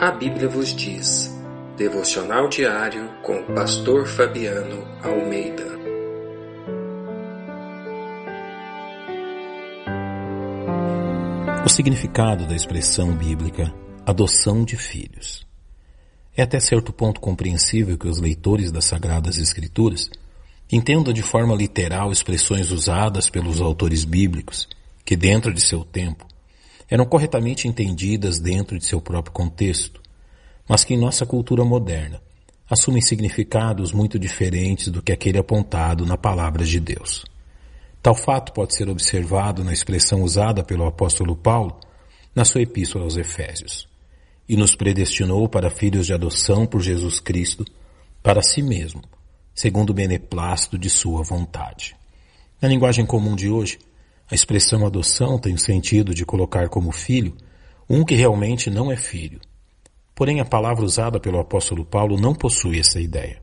A Bíblia vos diz. Devocional diário com o pastor Fabiano Almeida. O significado da expressão bíblica adoção de filhos. É até certo ponto compreensível que os leitores das Sagradas Escrituras entendam de forma literal expressões usadas pelos autores bíblicos que, dentro de seu tempo, eram corretamente entendidas dentro de seu próprio contexto, mas que em nossa cultura moderna assumem significados muito diferentes do que aquele apontado na palavra de Deus. Tal fato pode ser observado na expressão usada pelo apóstolo Paulo na sua epístola aos Efésios. E nos predestinou para filhos de adoção por Jesus Cristo, para si mesmo, segundo o beneplácito de sua vontade. Na linguagem comum de hoje, a expressão adoção tem o sentido de colocar como filho um que realmente não é filho. Porém, a palavra usada pelo apóstolo Paulo não possui essa ideia.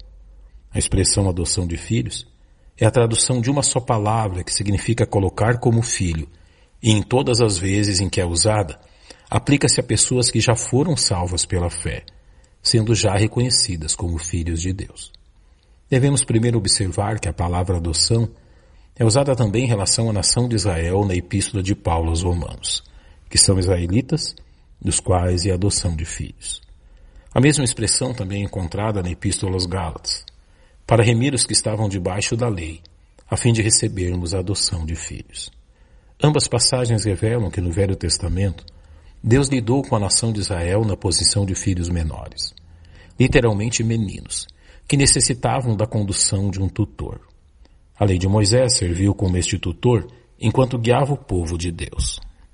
A expressão adoção de filhos é a tradução de uma só palavra que significa colocar como filho, e em todas as vezes em que é usada, aplica-se a pessoas que já foram salvas pela fé, sendo já reconhecidas como filhos de Deus. Devemos primeiro observar que a palavra adoção é usada também em relação à nação de Israel na epístola de Paulo aos Romanos, que são israelitas, dos quais é a adoção de filhos. A mesma expressão também é encontrada na epístola aos Gálatas, para remir os que estavam debaixo da lei, a fim de recebermos a adoção de filhos. Ambas passagens revelam que no Velho Testamento, Deus lidou com a nação de Israel na posição de filhos menores, literalmente meninos, que necessitavam da condução de um tutor. A lei de Moisés serviu como este tutor enquanto guiava o povo de Deus.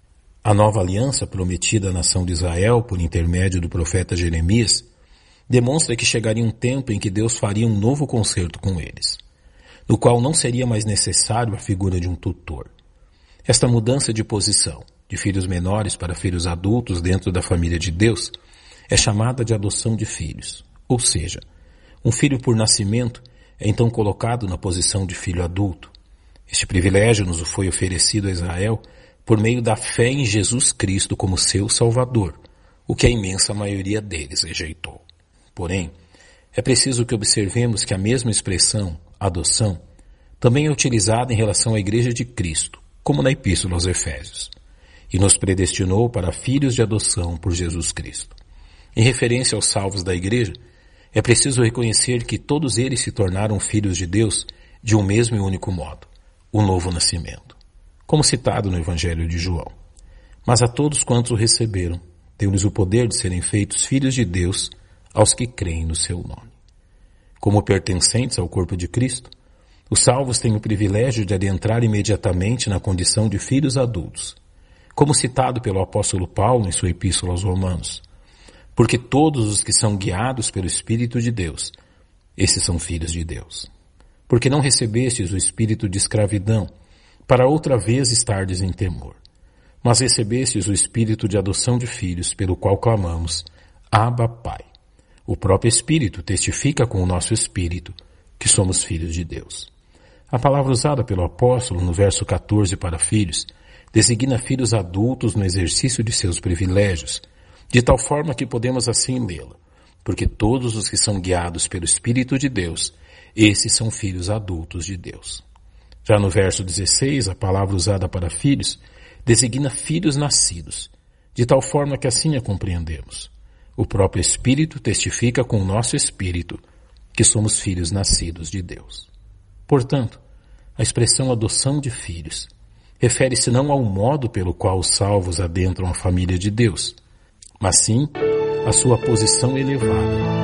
A nova aliança prometida à nação de Israel por intermédio do profeta Jeremias demonstra que chegaria um tempo em que Deus faria um novo concerto com eles, no qual não seria mais necessário a figura de um tutor. Esta mudança de posição, de filhos menores para filhos adultos dentro da família de Deus, é chamada de adoção de filhos, ou seja, um filho por nascimento é então colocado na posição de filho adulto. Este privilégio nos foi oferecido a Israel por meio da fé em Jesus Cristo como seu Salvador, o que a imensa maioria deles rejeitou. Porém, é preciso que observemos que a mesma expressão, adoção, também é utilizada em relação à Igreja de Cristo, como na Epístola aos Efésios, e nos predestinou para filhos de adoção por Jesus Cristo. Em referência aos salvos da Igreja, é preciso reconhecer que todos eles se tornaram filhos de Deus de um mesmo e único modo, o novo nascimento, como citado no Evangelho de João. Mas a todos quantos o receberam, deu-lhes o poder de serem feitos filhos de Deus aos que creem no seu nome. Como pertencentes ao corpo de Cristo, os salvos têm o privilégio de adentrar imediatamente na condição de filhos adultos, como citado pelo apóstolo Paulo em sua epístola aos Romanos. Porque todos os que são guiados pelo Espírito de Deus, esses são filhos de Deus. Porque não recebestes o espírito de escravidão, para outra vez estardes em temor, mas recebestes o espírito de adoção de filhos, pelo qual clamamos, Abba, Pai. O próprio Espírito testifica com o nosso espírito que somos filhos de Deus. A palavra usada pelo apóstolo no verso 14 para filhos designa filhos adultos no exercício de seus privilégios, de tal forma que podemos assim lê-la, porque todos os que são guiados pelo Espírito de Deus, esses são filhos adultos de Deus. Já no verso 16, a palavra usada para filhos designa filhos nascidos, de tal forma que assim a compreendemos. O próprio Espírito testifica com o nosso espírito que somos filhos nascidos de Deus. Portanto, a expressão adoção de filhos refere-se não ao modo pelo qual os salvos adentram a família de Deus, mas sim à sua posição elevada